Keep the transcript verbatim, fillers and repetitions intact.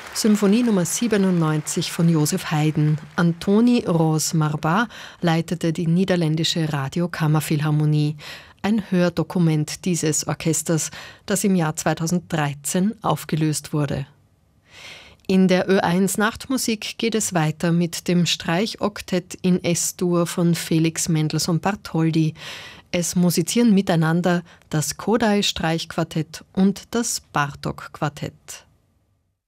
Symphonie Nummer siebenundneunzig von Joseph Haydn. Antoni Roos-Marbar leitete die niederländische Radiokammerphilharmonie. Ein Hördokument dieses Orchesters, das im Jahr zweitausenddreizehn aufgelöst wurde. In der Ö eins Nachtmusik geht es weiter mit dem Streichoktett in S-Dur von Felix Mendelssohn Bartholdy. Es musizieren miteinander das Kodály-Streichquartett und das Bartók-Quartett.